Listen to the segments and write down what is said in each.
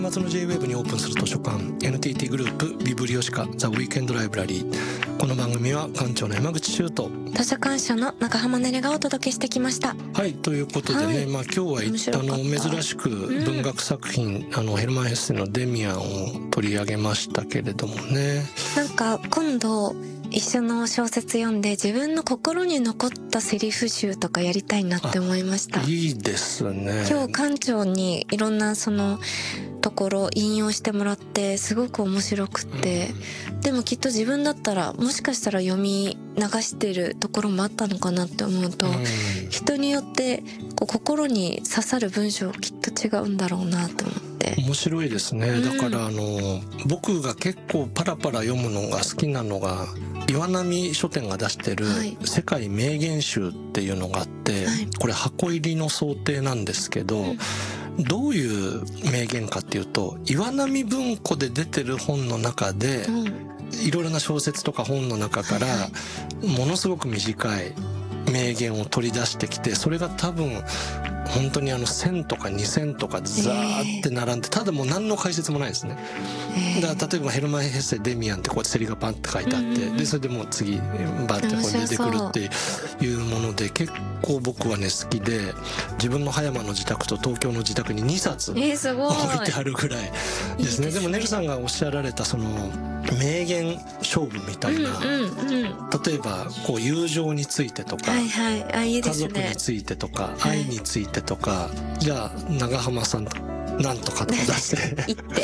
末の J-WAVE にオープンする図書館 NTT グループビブリオシカザ・ウィークエンドライブラリー。この番組は館長の山口修と図書館主の中浜ねるがお届けしてきました。 はい、ということでね、 はい、 今日は珍しく文学作品、ヘルマン・ヘッセのデミアンを取り上げましたけれどもね。 なんか今度一緒の小説読んで自分の心に残ったセリフ集とかやりたいなって思いました。 いいですね。 今日館長にいろんなそのところ引用してもらってすごく面白くって、でもきっと自分だったらもしかしたら読み流してるところもあったのかなって思うと、人によってこう心に刺さる文章きっと違うんだろうなと思って。 面白いですね。だから僕が結構パラパラ読むのが好きなのが岩波書店が出してる世界名言集っていうのがあって、これ箱入りの想定なんですけど、どういう名言かっていうと、岩波文庫で出てる本の中でいろいろな小説とか本の中からものすごく短い名言を取り出してきて、それが多分本当に1000とか2000とかザーって並んで、ただもう何の解説もないですね。だから例えばヘルマン・ヘッセデミアンってこうやってセリがパンって書いてあって、でそれでもう次バーってこう出てくるっていうもので、結構僕はね好きで、自分の葉山の自宅と東京の自宅に2冊置いてあるぐらいですね。でもねるさんがおっしゃられたその名言勝負みたいな、例えばこう友情についてとか、家族についてとか、愛についてとか、じゃあ長浜さんなんとかと出して言って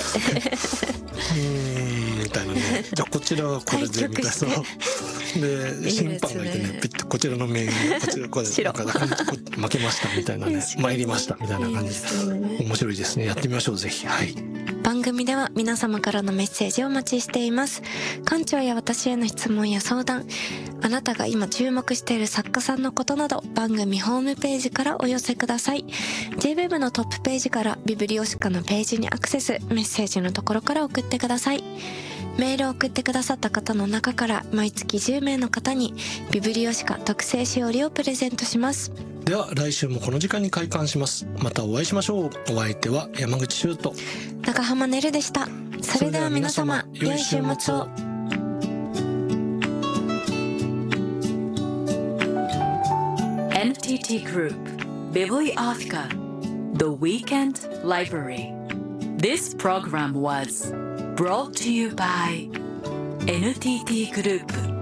みたいなね。じゃあこちらはこれでみたいな。で審判がいてね、ピッとこちらの名言こちらこれなんか負けましたみたいなね、参りましたみたいな感じで面白いですね。やってみましょうぜひ。はい。 番組では皆様からのメッセージをお待ちしています。館長や私への質問や相談、あなたが今注目している作家さんのことなど番組ホームページからお寄せください。 J-WAVE のトップページからビブリオシカのページにアクセス、メッセージのところから送ってください。メールを送ってくださった方の中から毎月10名の方にビブリオシカ特製しおりをプレゼントします。 では来週もこの時間に開館します。またお会いしましょう。お相手は山口修と中浜ねるでした。それでは皆様良い週末を。 NTT Group Bibliotheca The Weekend Library. This program was brought to you by NTT Group.